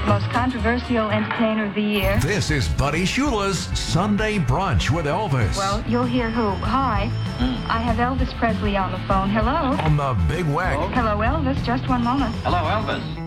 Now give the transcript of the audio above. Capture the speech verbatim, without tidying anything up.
most controversial entertainer of the year. This is Buddy Shula's Sunday Brunch with Elvis. Well, you'll hear who. Hi. Mm. I have Elvis Presley on the phone. Hello. On the Big Wagon. Hello, Elvis. Just one moment. Hello, Elvis.